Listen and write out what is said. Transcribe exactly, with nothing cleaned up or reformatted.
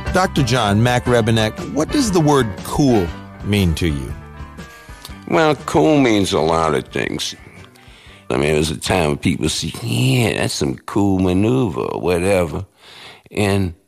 Doctor John Mac Rebenek, what does the word cool mean to you? Well, cool means a lot of things. I mean, there's a time when people say, yeah, that's some cool maneuver or whatever. And